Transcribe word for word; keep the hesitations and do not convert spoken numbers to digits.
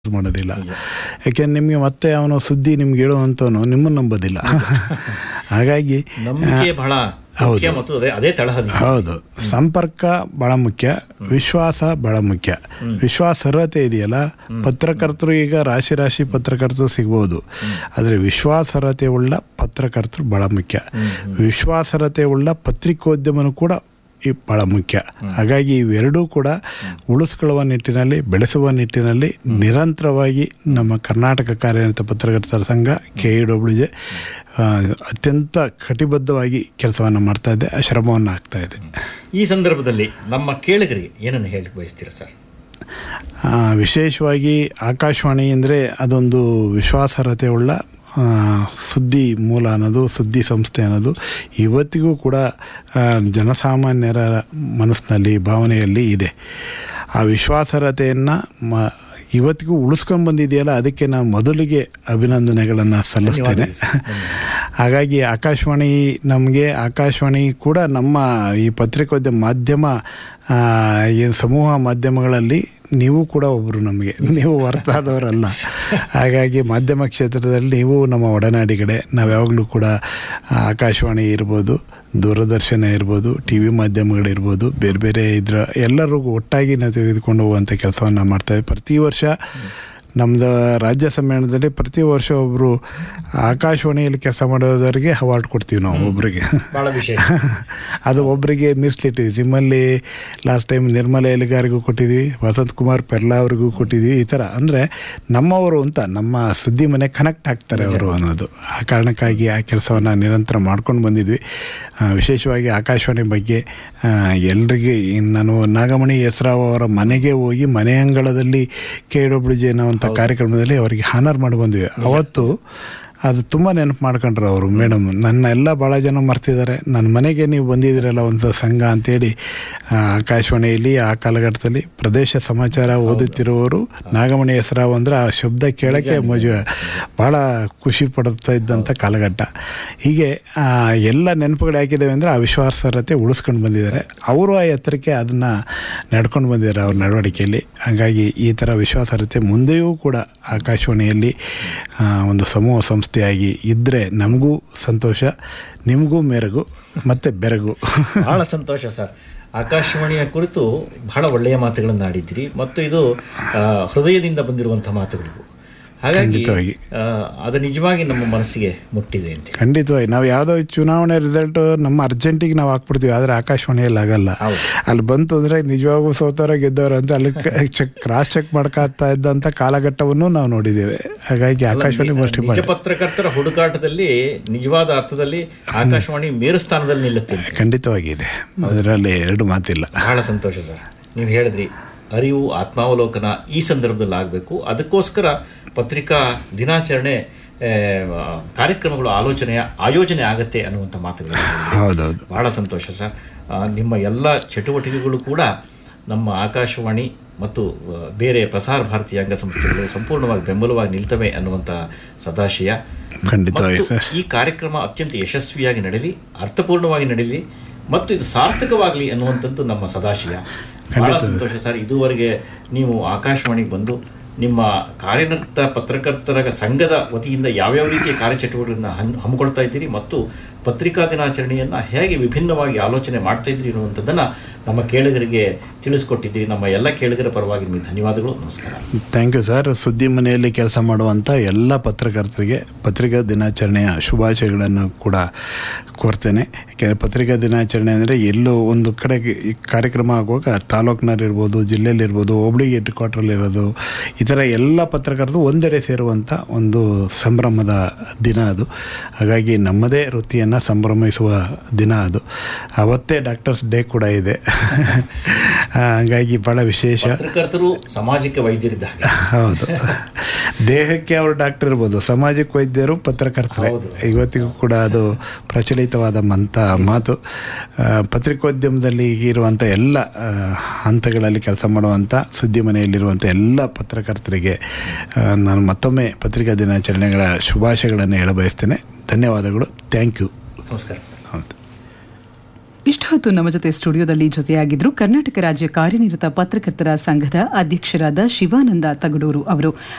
ಮಾಡೋದಿಲ್ಲ. ಯಾಕೆಂದ್ರೆ ನಿಮಗೆ ಮತ್ತೆ ಅವನು ಸುದ್ದಿ ನಿಮ್ಗೆ ಹೇಳುವಂಥವನು ನಿಮ್ಮನ್ನು ನಂಬೋದಿಲ್ಲ. ಹಾಗಾಗಿ ಬಹಳ ಹೌದು ಅದೇ ತಳಹದಿ. ಹೌದು, ಸಂಪರ್ಕ ಬಹಳ ಮುಖ್ಯ, ವಿಶ್ವಾಸ ಬಹಳ ಮುಖ್ಯ. ವಿಶ್ವಾಸಾರ್ಹತೆ ಇದೆಯಲ್ಲ, ಪತ್ರಕರ್ತರು ಈಗ ರಾಶಿ ರಾಶಿ ಪತ್ರಕರ್ತರು ಸಿಗ್ಬೋದು, ಆದರೆ ವಿಶ್ವಾಸಾರ್ಹತೆ ಉಳ್ಳ ಪತ್ರಕರ್ತರು ಬಹಳ ಮುಖ್ಯ. ವಿಶ್ವಾಸಾರ್ಹತೆ ಉಳ್ಳ ಪತ್ರಿಕೋದ್ಯಮನೂ ಕೂಡ ಈ ಭಾಳ ಮುಖ್ಯ. ಹಾಗಾಗಿ ಇವೆರಡೂ ಕೂಡ ಉಳಿಸ್ಕೊಳ್ಳುವ ನಿಟ್ಟಿನಲ್ಲಿ, ಬೆಳೆಸುವ ನಿಟ್ಟಿನಲ್ಲಿ ನಿರಂತರವಾಗಿ ನಮ್ಮ ಕರ್ನಾಟಕ ಕಾರ್ಯನಿರತ ಪತ್ರಕರ್ತರ ಸಂಘ ಕೆ ಇ ಡಬ್ಲ್ಯೂ ಜೆ ಅತ್ಯಂತ ಕಟಿಬದ್ಧವಾಗಿ ಕೆಲಸವನ್ನು ಮಾಡ್ತಾ ಇದೆ, ಶ್ರಮವನ್ನು ಹಾಕ್ತಾ ಇದೆ. ಈ ಸಂದರ್ಭದಲ್ಲಿ ನಮ್ಮ ಕೇಳಿಗರಿಗೆ ಏನನ್ನು ಹೇಳಿ ಬಯಸ್ತೀರಾ ಸರ್? ವಿಶೇಷವಾಗಿ ಆಕಾಶವಾಣಿ ಅಂದರೆ ಅದೊಂದು ವಿಶ್ವಾಸಾರ್ಹತೆ ಉಳ್ಳ ಸುದ್ದಿ ಮೂಲ ಅನ್ನೋದು, ಸುದ್ದಿ ಸಂಸ್ಥೆ ಅನ್ನೋದು ಇವತ್ತಿಗೂ ಕೂಡ ಜನಸಾಮಾನ್ಯರ ಮನಸ್ಸಿನಲ್ಲಿ, ಭಾವನೆಯಲ್ಲಿ ಇದೆ. ಆ ವಿಶ್ವಾಸಾರ್ಹತೆಯನ್ನು ಮ ಇವತ್ತಿಗೂ ಉಳಿಸ್ಕೊಂಡು ಬಂದಿದೆಯಲ್ಲ, ಅದಕ್ಕೆ ನಾನು ಮೊದಲಿಗೆ ಅಭಿನಂದನೆಗಳನ್ನು ಸಲ್ಲಿಸ್ತೇನೆ. ಹಾಗಾಗಿ ಆಕಾಶವಾಣಿ ನಮಗೆ, ಆಕಾಶವಾಣಿ ಕೂಡ ನಮ್ಮ ಈ ಪತ್ರಿಕೋದ್ಯಮ ಮಾಧ್ಯಮ, ಈ ಸಮೂಹ ಮಾಧ್ಯಮಗಳಲ್ಲಿ ನೀವು ಕೂಡ ಒಬ್ಬರು ನಮಗೆ, ನೀವು ಹೊರತಾದವರಲ್ಲ. ಹಾಗಾಗಿ ಮಾಧ್ಯಮ ಕ್ಷೇತ್ರದಲ್ಲಿ ನೀವು ನಮ್ಮ ಒಡನಾಡಿಗಡೆ. ನಾವು ಯಾವಾಗಲೂ ಕೂಡ ಆಕಾಶವಾಣಿ ಇರ್ಬೋದು, ದೂರದರ್ಶನ ಇರ್ಬೋದು, ಟಿ ವಿ ಮಾಧ್ಯಮಗಳಿರ್ಬೋದು, ಬೇರೆ ಬೇರೆ ಇದ್ರ ಎಲ್ಲರಿಗೂ ಒಟ್ಟಾಗಿ ನಾವು ತೆಗೆದುಕೊಂಡು ಹೋಗುವಂಥ ಕೆಲಸವನ್ನು ಮಾಡ್ತಾಯಿದ್ವಿ. ಪ್ರತಿ ವರ್ಷ ನಮ್ಮದು ರಾಜ್ಯ ಸಮ್ಮೇಳನದಲ್ಲಿ ಪ್ರತಿ ವರ್ಷ ಒಬ್ಬರು ಆಕಾಶವಾಣಿಯಲ್ಲಿ ಕೆಲಸ ಮಾಡೋದವರಿಗೆ ಅವಾರ್ಡ್ ಕೊಡ್ತೀವಿ ನಾವು ಒಬ್ಬರಿಗೆ. ಭಾಳ ವಿಶೇಷ. ಅದು ಒಬ್ಬರಿಗೆ ಮೀಸಲಿಟ್ಟಿದ್ವಿ. ನಿಮ್ಮಲ್ಲಿ ಲಾಸ್ಟ್ ಟೈಮ್ ನಿರ್ಮಲ ಎಲಿಗಾರಿಗೂ ಕೊಟ್ಟಿದ್ವಿ, ವಸಂತ್ ಕುಮಾರ್ ಪೆರ್ಲಾ ಅವ್ರಿಗೂ ಕೊಟ್ಟಿದ್ವಿ. ಈ ಥರ ಅಂದರೆ ನಮ್ಮವರು ಅಂತ, ನಮ್ಮ ಸುದ್ದಿ ಮನೆ ಕನೆಕ್ಟ್ ಆಗ್ತಾರೆ ಅವರು ಅನ್ನೋದು. ಆ ಕಾರಣಕ್ಕಾಗಿ ಆ ಕೆಲಸವನ್ನು ನಿರಂತರ ಮಾಡ್ಕೊಂಡು ಬಂದಿದ್ವಿ. ವಿಶೇಷವಾಗಿ ಆಕಾಶವಾಣಿ ಬಗ್ಗೆ ಎಲ್ರಿಗೆ, ನಾನು ನಾಗಮಣಿ ಹೆಸರಾವ್ ಅವರ ಮನೆಗೆ ಹೋಗಿ ಮನೆ ಅಂಗಳದಲ್ಲಿ ಕೆ ಡಬ್ಲ್ಯೂ ಜೆ ಅನ್ನೋ ಕಾರ್ಯಕ್ರಮದಲ್ಲಿ ಅವರಿಗೆ ಹಾನರ್ ಮಾಡಿ ಬಂದ್ವಿ. ಅವತ್ತು ಅದು ತುಂಬ ನೆನಪು ಮಾಡ್ಕೊಂಡ್ರು ಅವರು. ಮೇಡಮ್, ನನ್ನ ಎಲ್ಲ ಭಾಳ ಜನ ಮರ್ತಿದ್ದಾರೆ, ನನ್ನ ಮನೆಗೆ ನೀವು ಬಂದಿದ್ದೀರಲ್ಲ ಒಂದು ಸಂಘ ಅಂತೇಳಿ. ಆಕಾಶವಾಣಿಯಲ್ಲಿ ಆ ಕಾಲಘಟ್ಟದಲ್ಲಿ ಪ್ರದೇಶ ಸಮಾಚಾರ ಓದುತ್ತಿರುವವರು ನಾಗಮಣಿ ಹೆಸರಾವ್ ಅಂದರೆ ಆ ಶಬ್ದ ಕೇಳೋಕ್ಕೆ ಮಜು ಭಾಳ ಖುಷಿ ಪಡುತ್ತಾ ಇದ್ದಂಥ ಕಾಲಘಟ್ಟ. ಹೀಗೆ ಎಲ್ಲ ನೆನಪುಗಳು ಹಾಕಿದ್ದೇವೆ ಅಂದರೆ ಆ ವಿಶ್ವಾಸಾರ್ಹತೆ ಉಳಿಸ್ಕೊಂಡು ಬಂದಿದ್ದಾರೆ. ಅವರು ಆ ಎತ್ತರಕ್ಕೆ ಅದನ್ನು ನಡ್ಕೊಂಡು ಬಂದಿದ್ದಾರೆ ಅವ್ರ ನಡವಳಿಕೆಯಲ್ಲಿ. ಹಾಗಾಗಿ ಈ ಥರ ವಿಶ್ವಾಸಾರ್ಹತೆ ಮುಂದೆಯೂ ಕೂಡ ಆಕಾಶವಾಣಿಯಲ್ಲಿ ಒಂದು ಸಮೂಹ ಸಂಸ್ಥೆಯಾಗಿ ಇದ್ದರೆ ನಮಗೂ ಸಂತೋಷ, ನಿಮಗೂ ಮೆರಗು ಮತ್ತು ಬೆರಗು. ಭಾಳ ಸಂತೋಷ ಸರ್. ಆಕಾಶವಾಣಿಯ ಕುರಿತು ಬಹಳ ಒಳ್ಳೆಯ ಮಾತುಗಳನ್ನು ಆಡಿದ್ದೀರಿ ಮತ್ತು ಇದು ಹೃದಯದಿಂದ ಬಂದಿರುವಂಥ ಮಾತುಗಳು. ಹಾಗಾಗಿ ಅದು ನಿಜವಾಗಿ ನಮ್ಮ ಮನಸ್ಸಿಗೆ ಮುಟ್ಟಿದೆ ಅಂತ. ಖಂಡಿತವಾಗಿ ನಾವು ಯಾವುದೋ ಚುನಾವಣೆ ರಿಸಲ್ಟ್ ನಮ್ಮ ಅರ್ಜೆಂಟಿಗೆ ನಾವು ಹಾಕ್ಬಿಡ್ತೀವಿ, ಆದರೆ ಆಕಾಶವಾಣಿಯಲ್ಲಿ ಆಗಲ್ಲ. ಅಲ್ಲಿ ಬಂತು ಅಂದರೆ ನಿಜವಾಗೂ ಸೋತವರ ಗೆದ್ದವರು ಅಂತ ಅಲ್ಲಿ ಚೆಕ್ ಕ್ರಾಸ್ ಚೆಕ್ ಮಾಡ್ಕೊತಾ ಇದ್ದಂಥ ಕಾಲಘಟ್ಟವನ್ನು ನಾವು ನೋಡಿದ್ದೇವೆ. ಹಾಗಾಗಿ ಆಕಾಶವಾಣಿ ಮೋಸ್ಟ್ ನಿಜ ಪತ್ರಕರ್ತರ ಹುಡುಕಾಟದಲ್ಲಿ ನಿಜವಾದ ಅರ್ಥದಲ್ಲಿ ಆಕಾಶವಾಣಿ ಮೇರು ಸ್ಥಾನದಲ್ಲಿ ನಿಲ್ಲುತ್ತೆ. ಖಂಡಿತವಾಗಿದೆ, ಅದರಲ್ಲಿ ಎರಡು ಮಾತಿಲ್ಲ. ಬಹಳ ಸಂತೋಷ ಸರ್. ನೀವು ಹೇಳಿದ್ರಿ ಅರಿವು, ಆತ್ಮಾವಲೋಕನ ಈ ಸಂದರ್ಭದಲ್ಲಿ ಆಗಬೇಕು. ಅದಕ್ಕೋಸ್ಕರ ಪತ್ರಿಕಾ ದಿನಾಚರಣೆ ಕಾರ್ಯಕ್ರಮಗಳು ಆಲೋಚನೆಯ ಆಯೋಜನೆ ಆಗತ್ತೆ ಅನ್ನುವಂಥ ಮಾತುಗಳು. ಹೌದೌದು, ಬಹಳ ಸಂತೋಷ ಸರ್. ನಿಮ್ಮ ಎಲ್ಲ ಚಟುವಟಿಕೆಗಳು ಕೂಡ ನಮ್ಮ ಆಕಾಶವಾಣಿ ಮತ್ತು ಬೇರೆ ಪ್ರಸಾರ ಭಾರತೀಯ ಅಂಗಸಂಸ್ಥೆಗಳು ಸಂಪೂರ್ಣವಾಗಿ ಬೆಂಬಲವಾಗಿ ನಿಲ್ತವೆ ಅನ್ನುವಂಥ ಸದಾಶಯ. ಈ ಕಾರ್ಯಕ್ರಮ ಅತ್ಯಂತ ಯಶಸ್ವಿಯಾಗಿ ನಡೀಲಿ, ಅರ್ಥಪೂರ್ಣವಾಗಿ ನಡೀಲಿ ಮತ್ತು ಇದು ಸಾರ್ಥಕವಾಗಲಿ ಅನ್ನುವಂಥದ್ದು ನಮ್ಮ ಸದಾಶಯ. ಬಹಳ ಸಂತೋಷ ಸರ್. ಇದುವರೆಗೆ ನೀವು ಆಕಾಶವಾಣಿಗೆ ಬಂದು ನಿಮ್ಮ ಕಾರ್ಯನಿರತ ಪತ್ರಕರ್ತರ ಸಂಘದ ವತಿಯಿಂದ ಯಾವ್ಯಾವ ರೀತಿಯ ಕಾರ್ಯಚಟುವಟಿಕೆಗಳನ್ನು ಹಮ್ಮಿಕೊಳ್ತಾ ಇದ್ದೀರಿ ಮತ್ತು ಪತ್ರಿಕಾ ದಿನಾಚರಣೆಯನ್ನು ಹೇಗೆ ವಿಭಿನ್ನವಾಗಿ ಆಲೋಚನೆ ಮಾಡ್ತಾ ಇದ್ದೀರಿ ಅನ್ನುವಂಥದ್ದನ್ನು ನಮ್ಮ ಕೇಳಿಗರಿಗೆ ತಿಳಿಸ್ಕೊಟ್ಟಿದ್ದೀರಿ. ನಮ್ಮ ಎಲ್ಲ ಕೇಳಿಗರ ಪರವಾಗಿ ನಿಮಗೆ ಧನ್ಯವಾದಗಳು. ನಮಸ್ಕಾರ. Thank you sir. ಸುದ್ದಿ ಮನೆಯಲ್ಲಿ ಕೆಲಸ ಮಾಡುವಂಥ ಎಲ್ಲ ಪತ್ರಕರ್ತರಿಗೆ ಪತ್ರಿಕಾ ದಿನಾಚರಣೆಯ ಶುಭಾಶಯಗಳನ್ನು ಕೂಡ ಕೋರ್ತೇನೆ. ಯಾಕೆಂದರೆ ಪತ್ರಿಕಾ ದಿನಾಚರಣೆ ಅಂದರೆ ಎಲ್ಲೋ ಒಂದು ಕಡೆ ಕಾರ್ಯಕ್ರಮ ಆಗುವಾಗ ತಾಲೂಕಿನಲ್ಲಿರ್ಬೋದು, ಜಿಲ್ಲೆಯಲ್ಲಿರ್ಬೋದು, ಹೋಬಳಿ ಹೆಡ್ ಕ್ವಾರ್ಟ್ರಲ್ಲಿರೋದು, ಈ ಥರ ಎಲ್ಲ ಪತ್ರಕರ್ತರು ಒಂದೆಡೆ ಸೇರುವಂಥ ಒಂದು ಸಂಭ್ರಮದ ದಿನ ಅದು. ಹಾಗಾಗಿ ನಮ್ಮದೇ ವೃತ್ತಿಯನ್ನು ಸಂಭ್ರಮಿಸುವ ದಿನ ಅದು. ಅವತ್ತೇ ಡಾಕ್ಟರ್ಸ್ ಡೇ ಕೂಡ ಇದೆ. ಹಾಗಾಗಿ ಭಾಳ ವಿಶೇಷ. ಪತ್ರಕರ್ತರು ಸಮಾಜಕ್ಕೆ ವೈದ್ಯರಿದ್ದಾಗ. ಹೌದು, ದೇಹಕ್ಕೆ ಅವರು ಡಾಕ್ಟರ್ ಇರ್ಬೋದು, ಸಮಾಜಕ್ಕೆ ವೈದ್ಯರು ಪತ್ರಕರ್ತರು. ಇವತ್ತಿಗೂ ಕೂಡ ಅದು ಪ್ರಚಲಿತವಾದ ಮಂತ ಮಾತು. ಪತ್ರಿಕೋದ್ಯಮದಲ್ಲಿ ಇರುವಂಥ ಎಲ್ಲ ಹಂತಗಳಲ್ಲಿ ಕೆಲಸ ಮಾಡುವಂಥ ಸುದ್ದಿ ಮನೆಯಲ್ಲಿರುವಂಥ ಎಲ್ಲ ಪತ್ರಕರ್ತರಿಗೆ ನಾನು ಮತ್ತೊಮ್ಮೆ ಪತ್ರಿಕಾ ದಿನಾಚರಣೆಗಳ ಶುಭಾಶಯಗಳನ್ನು ಹೇಳಬಯಸ್ತೇನೆ. ಧನ್ಯವಾದಗಳು. Thank you. ನಮಸ್ಕಾರ ಸರ್. ಹೌದು. ಇಷ್ಟು ಹೊತ್ತು ನಮ್ಮ ಜೊತೆ ಸ್ಟುಡಿಯೋದಲ್ಲಿ ಜೊತೆಯಾಗಿದ್ದರು ಕರ್ನಾಟಕ ರಾಜ್ಯ ಕಾರ್ಯನಿರತ ಪತ್ರಕರ್ತರ ಸಂಘದ ಅಧ್ಯಕ್ಷರಾದ ಶಿವಾನಂದ ತಗಡೂರು ಅವರು.